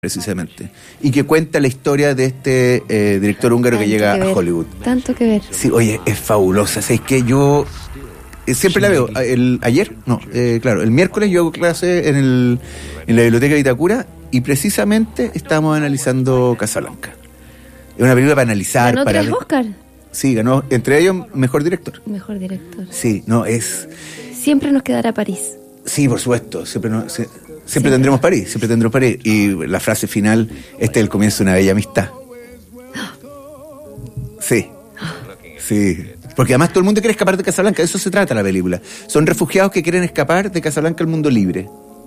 precisamente, y que cuenta la historia de este director húngaro que llega a Hollywood. Tanto que ver. Sí, oye, es fabulosa. ¿Sabes qué? Yo siempre la veo. El miércoles yo hago clase en la biblioteca de Vitacura y precisamente estábamos analizando Casablanca. Es una película para analizar. ¿Ganó 3 Oscar? Sí, ganó, entre ellos, Mejor Director. Mejor Director. Sí, no, es... Siempre nos quedará París. Sí, por supuesto, siempre tendremos París. Y la frase final, este es el comienzo de una bella amistad. Sí, porque además todo el mundo quiere escapar de Casablanca, de eso se trata la película. Son refugiados que quieren escapar de Casablanca al mundo libre.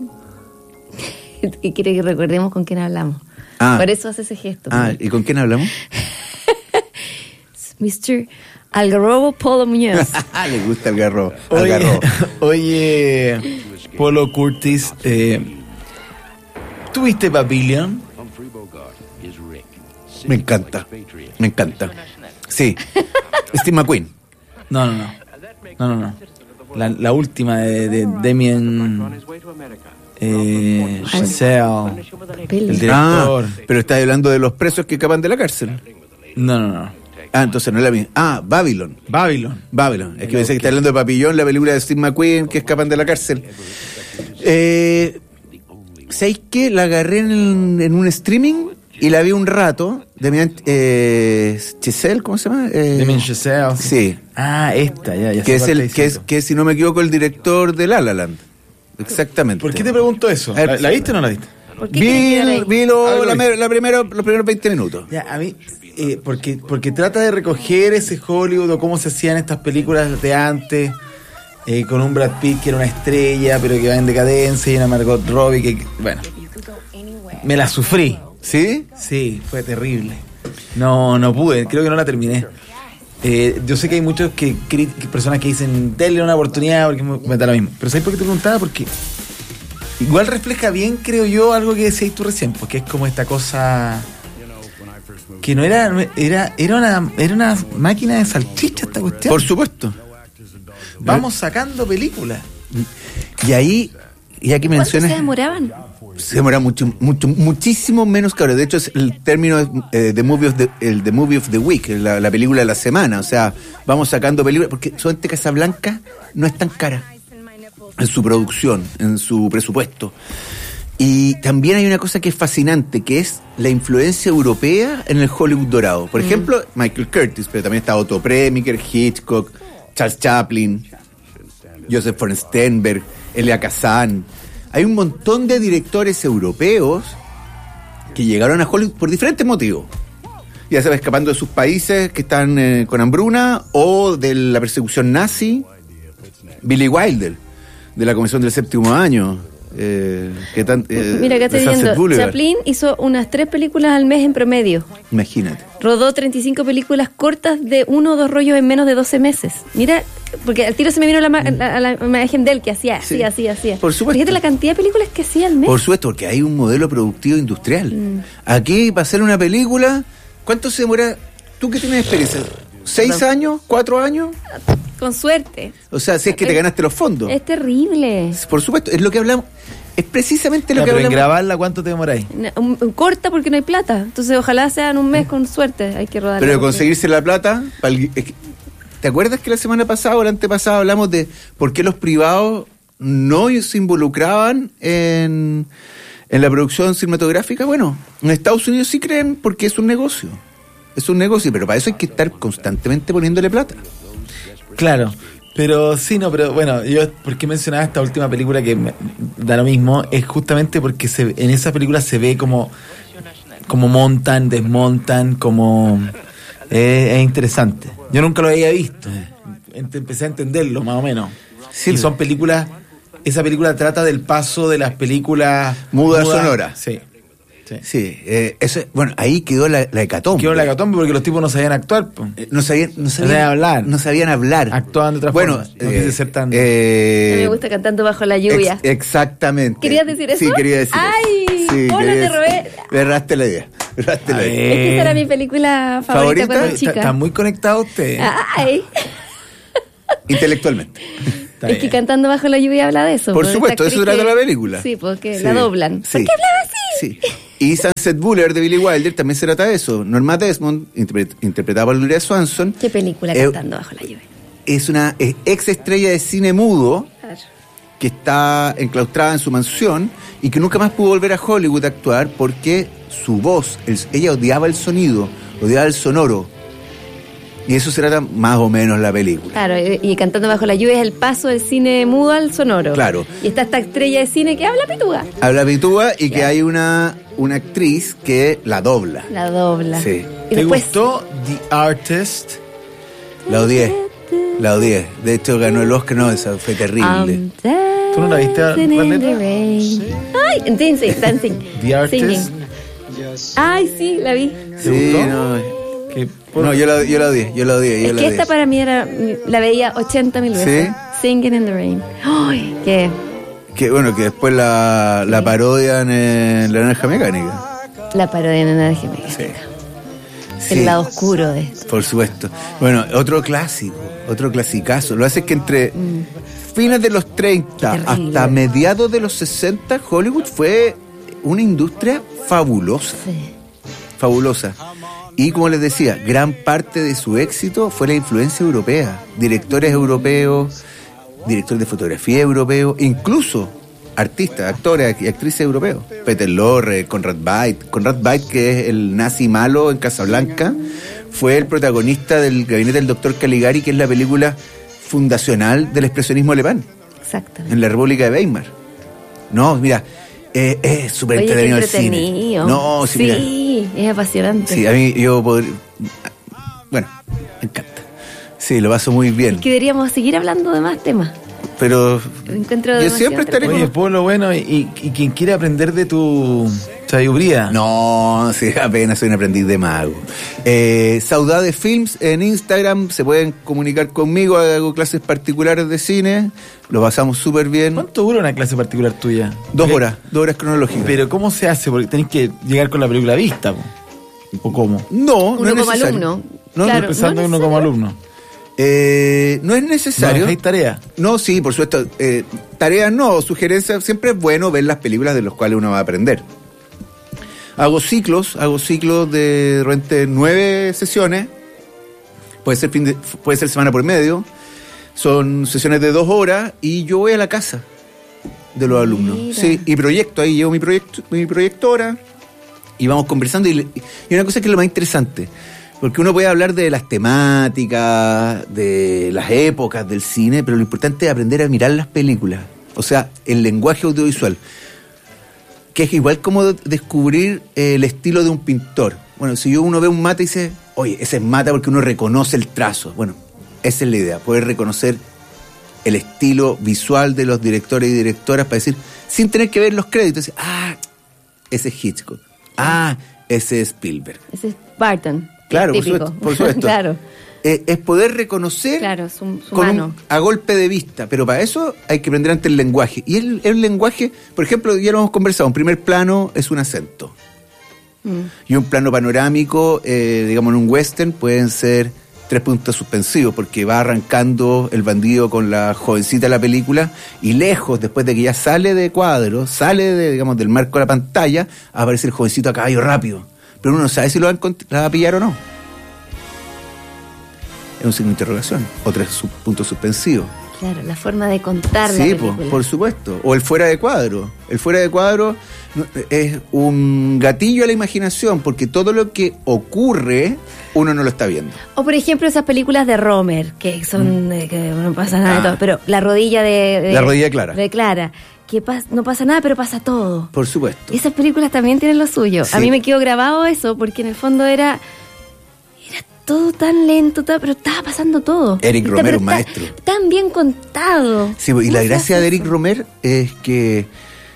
Y quiere que recordemos con quién hablamos. Por eso hace ese gesto. ¿Y con quién hablamos? Mr. Algarrobo Polo Muñoz. Le gusta Algarrobo. Oye, Polo Curtis, ¿tuviste Babylon? Me encanta. Sí. Steve McQueen. No. La última de Damien Chazelle, el director. Pero estás hablando de los presos que escapan de la cárcel. No. Entonces no es la misma. Babylon. Es que pensé que estás hablando de Papillón, la película de Steve McQueen que escapan de la cárcel. ¿Sabéis qué? La agarré en un streaming y la vi un rato. Damien Chazelle, ¿cómo se llama? Damien Chazelle. Sí. Esta, ya que es, si no me equivoco, el director de La La Land. Exactamente. ¿Por qué te pregunto eso? ¿La viste o no la viste? Vi los primeros 20 minutos. Ya, a mí, porque trata de recoger ese Hollywood o cómo se hacían estas películas de antes, con un Brad Pitt que era una estrella, pero que va en decadencia, y una Margot Robbie que, bueno, me la sufrí. ¿Sí? Sí, fue terrible. No pude, creo que no la terminé. Yo sé que hay muchos personas que dicen, denle una oportunidad porque me da lo mismo. Pero ¿sabes por qué te preguntaba? Porque igual refleja bien, creo yo, algo que decías tú recién, porque es como esta cosa que no era una máquina de salchicha esta cuestión. Por supuesto. Vamos sacando películas. Y ahí, ya que mencionas, ¿cuánto se demoraban? Se demora muchísimo menos que ahora. De hecho, es el término The Movie of the Week, la película de la semana. O sea, vamos sacando películas, porque solamente Casablanca no es tan cara en su producción, en su presupuesto. Y también hay una cosa que es fascinante, que es la influencia europea en el Hollywood dorado. Por ejemplo, Michael Curtis, pero también está Otto Preminger, Hitchcock, Charles Chaplin, Joseph von Sternberg, Elia Kazan. Hay un montón de directores europeos que llegaron a Hollywood por diferentes motivos. Ya sea escapando de sus países que están con hambruna, o de la persecución nazi. Billy Wilder, de la Comisión del Séptimo Año. Mira, acá estoy viendo, Chaplin hizo unas 3 películas al mes en promedio. Imagínate. Rodó 35 películas cortas de 1 o 2 rollos en menos de 12 meses. Mira, porque al tiro se me vino la imagen de él que hacía. Por supuesto. Fíjate la cantidad de películas que hacía al mes. Por supuesto, porque hay un modelo productivo industrial. Aquí, para hacer una película, ¿cuánto se demora? ¿Tú qué tienes experiencia? ¿6 años? ¿4 años? Con suerte. O sea, si es que te ganaste los fondos. Es terrible. Por supuesto, es lo que hablamos. Es precisamente lo que hablamos. Pero en grabarla, ¿cuánto te demoráis? Corta porque no hay plata. Entonces, ojalá sea en un mes con suerte. Hay que rodar. Pero conseguirse la plata. ¿Te acuerdas que la semana pasada o la antepasada hablamos de por qué los privados no se involucraban en la producción cinematográfica? Bueno, en Estados Unidos sí creen porque es un negocio. Pero para eso hay que estar constantemente poniéndole plata. Claro, pero bueno, yo, ¿por qué mencionaba esta última película que me da lo mismo? Es justamente porque en esa película se ve como montan, desmontan, es interesante. Yo nunca lo había visto, empecé a entenderlo más o menos. Sí, y son películas, esa película trata del paso de las películas mudas sonoras. Sí, eso, bueno, ahí quedó la hecatombe. Quedó la hecatombe porque los tipos no sabían actuar. No sabían hablar. No sabían hablar. Actuaban de otra forma. Bueno, no quise ser tan... me gusta Cantando bajo la lluvia. Exactamente. ¿Querías decir eso? Sí, quería decir ¡Ay! eso. Hola, te robé. Me erraste la idea. Es que esa era mi película favorita cuando chica. Está muy conectado usted. ¡Ay! Intelectualmente. Es que Cantando bajo la lluvia habla de eso. Por supuesto, eso trata la película. Sí, porque la doblan. Sí. ¿Por qué hablaba así? Sí. Y Sunset Boulevard de Billy Wilder también se trata de eso. Norma Desmond, interpretada por Gloria Swanson. ¿Qué película Cantando bajo la lluvia? Es una ex estrella de cine mudo Claro. que está enclaustrada en su mansión y que nunca más pudo volver a Hollywood a actuar porque su voz, ella odiaba el sonido, odiaba el sonoro. Y eso se trata más o menos la película. Claro, y Cantando bajo la lluvia es el paso del cine mudo al sonoro. Claro. Y está esta estrella de cine que habla pitúa. Habla pitúa y que Claro. hay una actriz que la dobla. La dobla. Sí. Y ¿Te después, gustó The Artist? La odié. La odié. De hecho ganó el Oscar, no, esa fue terrible. ¿Tú no la viste, dancing in Juaneta? the rain. Ay, dancing. The Artist. Singing. Ay, sí, la vi. ¿Te Sí, gustó? no. Que- No, yo la odié. Es que esta para mí era, la veía 80.000 veces. ¿Sí? Singing in the rain. Ay, qué. Que bueno, que después la parodian en La Naranja Mecánica. La parodia de Energía Mecánica. Sí. El lado oscuro de esto. Por supuesto. Bueno, otro clásico, otro clasicazo. Lo hace que entre fines de los 30 Qué terrible. hasta mediados de los 60, Hollywood fue una industria fabulosa. Sí. Fabulosa. Y como les decía, gran parte de su éxito fue la influencia europea. Directores europeos, directores de fotografía europeos, incluso artistas, actores y actrices europeos. Peter Lorre, Conrad Veidt, que es el nazi malo en Casablanca, fue el protagonista del Gabinete del Dr. Caligari, que es la película fundacional del expresionismo alemán, Exactamente. en la República de Weimar. No, mira, es súper Oye, qué entretenido el cine. entretenido. No, sí, mira. Sí, es apasionante. Sí, a mí bueno, me encanta. Sí, lo paso muy bien. Es que deberíamos seguir hablando de más temas. Pero Lo encuentro yo demasiado siempre estaré Oye, con... Polo, bueno, y quien quiere aprender de tu sabiduría. No, sí, apenas soy un aprendiz de mago. Saudade Films en Instagram, se pueden comunicar conmigo, hago clases particulares de cine, lo pasamos súper bien. ¿Cuánto dura una clase particular tuya? 2 horas cronológicas. Pero ¿cómo se hace? Porque tenés que llegar con la película vista, po. ¿O cómo? No, no Uno es como necesario. alumno. No, Claro. Empezando no uno como alumno. no es necesario. ¿No hay tarea? No, sí, por supuesto. Tareas no, sugerencias. Siempre es bueno ver las películas de las cuales uno va a aprender. Hago ciclos de repente 9 sesiones. Puede ser semana por medio. Son sesiones de 2 horas y yo voy a la casa de los alumnos. Mira. Sí, y proyecto, ahí llevo mi proyectora y vamos conversando. Y una cosa que es lo más interesante, porque uno puede hablar de las temáticas, de las épocas del cine, pero lo importante es aprender a mirar las películas. O sea, el lenguaje audiovisual, que es igual como descubrir el estilo de un pintor. Bueno, si uno ve un mate y dice, oye, ese es mate porque uno reconoce el trazo. Bueno, esa es la idea, poder reconocer el estilo visual de los directores y directoras para decir, sin tener que ver los créditos, ese es Hitchcock, ese es Spielberg. Ese es Barton. Claro, típico. por supuesto. Claro, Es poder reconocer claro, su con mano. a golpe de vista, pero para eso hay que aprender antes el lenguaje. Y el lenguaje, por ejemplo, ya lo hemos conversado, un primer plano es un acento. Y un plano panorámico, digamos en un western, pueden ser 3 puntos suspensivos, porque va arrancando el bandido con la jovencita de la película y lejos, después de que ya sale de cuadro, digamos, del marco de la pantalla, aparece el jovencito a caballo rápido. Pero uno no sabe si la va a pillar o no. Es un signo de interrogación, o 3 puntos suspensivos. Claro, la forma de contar la Sí, película. por supuesto. O el fuera de cuadro. El fuera de cuadro es un gatillo a la imaginación, porque todo lo que ocurre, uno no lo está viendo. O por ejemplo esas películas de Romer, que son que no pasa nada de todo, pero La rodilla de La rodilla de Clara. De Clara, que no pasa nada, pero pasa todo. Por supuesto. Esas películas también tienen lo suyo. Sí. A mí me quedó grabado eso, porque en el fondo era todo tan lento, pero estaba pasando todo. Eric Romer, Pero un maestro. Tan bien contado. Sí, y la ¿Cómo gracia se de hace Eric eso? Romer es que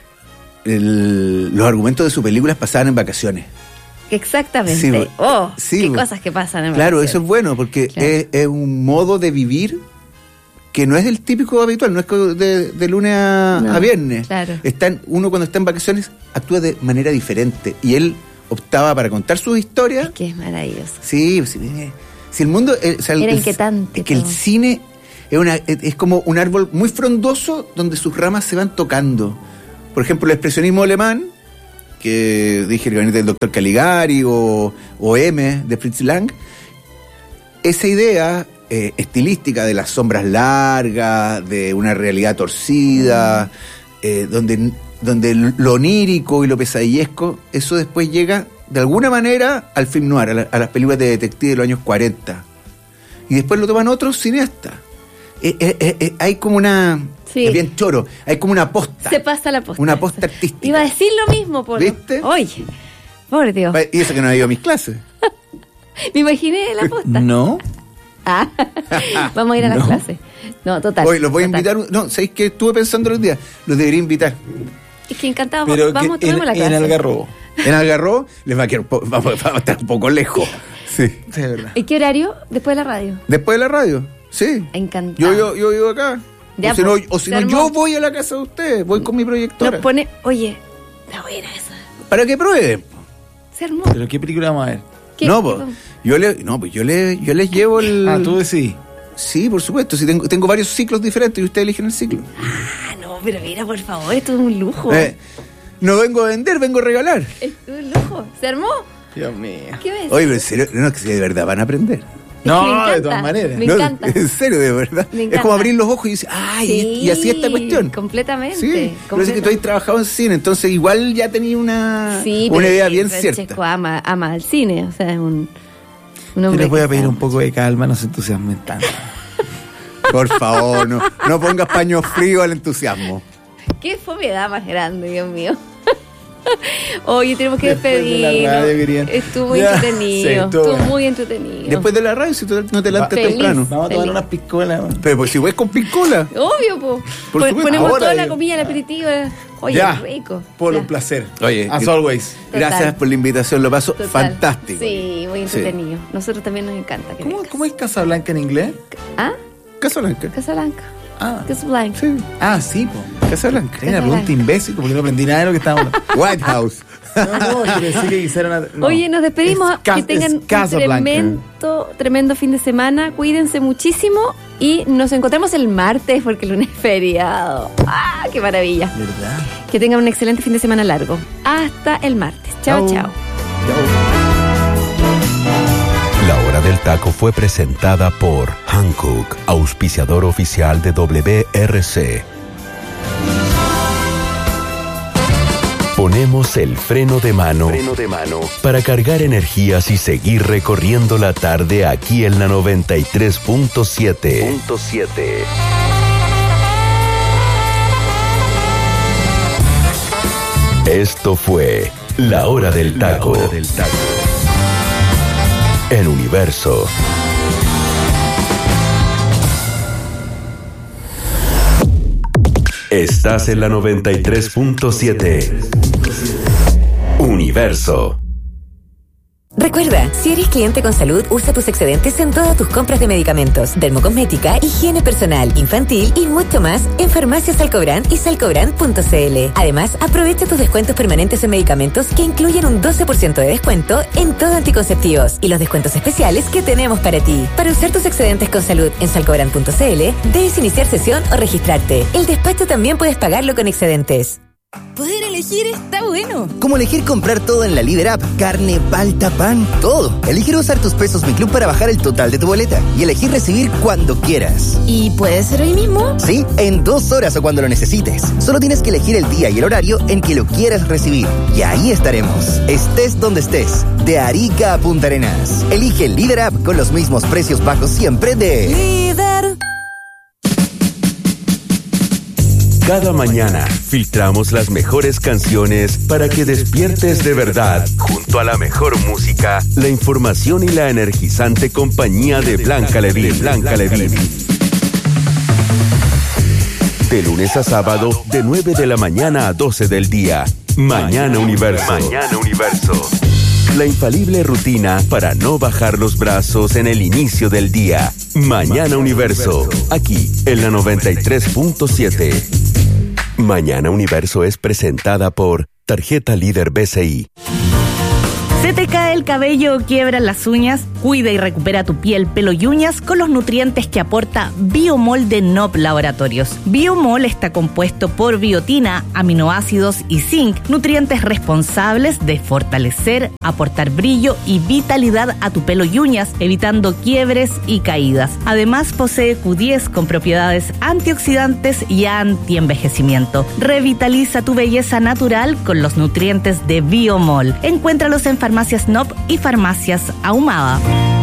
los argumentos de sus películas pasaban en vacaciones. Exactamente. Sí, qué bo. cosas que pasan en Claro, vacaciones. eso es bueno, porque Claro. es un modo de vivir que no es el típico habitual, no es de lunes a viernes. Claro. Uno cuando está en vacaciones actúa de manera diferente, y él optaba para contar sus historias. Que es maravilloso. Sí, si el mundo... Era inquietante Es que el todo. cine es como un árbol muy frondoso donde sus ramas se van tocando. Por ejemplo, el expresionismo alemán que dije, el gabinete del Dr. Caligari o M de Fritz Lang, esa idea estilística de las sombras largas, de una realidad torcida, donde lo onírico y lo pesadillesco, eso después llega de alguna manera al film noir, a las películas de detective de los años 40. Y después lo toman otros cineastas. Hay como una... Sí. Es bien choro, hay como una posta. Se pasa la posta. Una posta artística. Iba a decir lo mismo, Polo. ¿Viste? Oye, por Dios. Y eso que no he ido a mis clases. Me imaginé la posta. No. Ah, vamos a ir a las clases. No, total. Hoy los voy a total. invitar. No, ¿sabéis qué? Estuve pensando los días. Los debería invitar. Es que encantado. Pero Vamos, que tomemos la clase. en Algarrobo. En Algarrobo les va a quedar vamos a estar un poco lejos. Sí. Sí, es verdad. ¿Y qué horario? Después de la radio. Después de la radio. Sí. Encantado. Yo vivo acá. Ya, o si no, se armó. yo voy a la casa de ustedes. Voy con mi proyectora. Nos pone, oye, la buena esa. Para que prueben. Se armó. ¿Pero qué película vamos a ver? ¿Qué? No, pues yo les llevo el... Ah, tú decís. Sí, por supuesto. Sí, tengo varios ciclos diferentes y ustedes eligen el ciclo. Ah, no, pero mira, por favor, esto es un lujo. No vengo a vender, vengo a regalar. Esto es un lujo. ¿Se armó? Dios mío. ¿Qué ves? Oye, pero en serio, no, que si de verdad van a aprender. No, me encanta, de todas maneras. Me No, encanta. en serio, de verdad. Me Es encanta. como abrir los ojos y decir, ay, Sí, y así esta cuestión. completamente. Sí, pero es que tú has trabajado en cine, entonces igual ya tenías una idea bien cierta. Francesco ama al cine, o sea, es un Yo hombre. les voy a que pedir sabe un poco de calma, no se entusiasmen tanto. Por favor, no pongas paño frío al entusiasmo. Qué fomedad más grande, Dios mío. Oye, tenemos que Después de la despedirnos. radio, querían. Estuvo muy Ya, entretenido. sí, estuvo estuvo bueno. muy entretenido. Después de la radio, si tú no te levantas Feliz. temprano. Vamos a tomar Feliz. unas piscolas. Pero pues, si voy con piscola. Obvio, po. Por supuesto. Ponemos Ahora toda la digo. comida, el aperitivo. Oye, Ya. rico. Por Ya. un placer. Oye, as always. Gracias Total. por la invitación, lo paso Total. fantástico. Sí, muy entretenido. Nosotros también nos encanta. que vengas. ¿Cómo es Casablanca en inglés? ¿Ah? Casablanca. Casablanca. Ah, Casablanca. Sí, sí, po. Casablanca. Hay una pregunta imbécil porque no aprendí nada de lo que estábamos hablando. White House. No, yo pensé que quisieran... no. Oye, nos despedimos. Es Que tengan es Casablanca. un tremendo fin de semana. Cuídense muchísimo y nos encontramos el martes porque el lunes es feriado. ¡Ah, qué maravilla! ¿Verdad? Que tengan un excelente fin de semana largo. Hasta el martes. Chao, chao. La Hora del Taco fue presentada por Hankook, auspiciador oficial de WRC. Ponemos el freno de mano para cargar energías y seguir recorriendo la tarde aquí en la 93.7. Esto fue La Hora del Taco. En Universo. Estás en la 93.7. Universo. Recuerda, si eres cliente con salud, usa tus excedentes en todas tus compras de medicamentos, dermocosmética, higiene personal, infantil y mucho más en Farmacias Salcobrand y salcobrand.cl. Además, aprovecha tus descuentos permanentes en medicamentos que incluyen un 12% de descuento en todo anticonceptivos y los descuentos especiales que tenemos para ti. Para usar tus excedentes con salud en salcobrand.cl, debes iniciar sesión o registrarte. El despacho también puedes pagarlo con excedentes. Poder elegir está bueno. Como elegir comprar todo en la Líder App. Carne, palta, pan, todo. Elegir usar tus pesos Mi Club para bajar el total de tu boleta. Y elegir recibir cuando quieras. ¿Y puede ser hoy mismo? Sí, en 2 horas o cuando lo necesites. Solo tienes que elegir el día y el horario en que lo quieras recibir. Y ahí estaremos. Estés donde estés. De Arica a Punta Arenas. Elige el Líder App con los mismos precios bajos siempre de... Líder. Cada mañana filtramos las mejores canciones para que despiertes de verdad. Junto a la mejor música, la información y la energizante compañía de Blanca Levin. De lunes a sábado, de 9 de la mañana a 12 del día. Mañana Universo. La infalible rutina para no bajar los brazos en el inicio del día. Mañana Universo. Aquí, en la 93.7. Mañana Universo es presentada por Tarjeta Líder BCI. ¿Se te cae el cabello o quiebran las uñas? Cuida y recupera tu piel, pelo y uñas con los nutrientes que aporta Biomol de Nob Laboratorios. Biomol está compuesto por biotina, aminoácidos y zinc, nutrientes responsables de fortalecer, aportar brillo y vitalidad a tu pelo y uñas, evitando quiebres y caídas. Además, posee Q10 con propiedades antioxidantes y antienvejecimiento. Revitaliza tu belleza natural con los nutrientes de Biomol. Encuéntralos en Farmacias Nob y Farmacias Ahumada.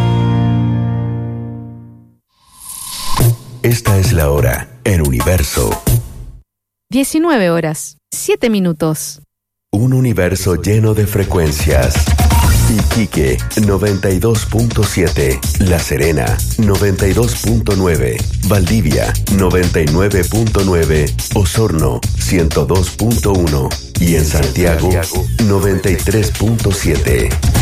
Esta es la hora en Universo. 19 horas, 7 minutos. Un universo lleno de frecuencias. Iquique 92.7, La Serena 92.9, Valdivia 99.9, Osorno 102.1 y en Santiago 93.7.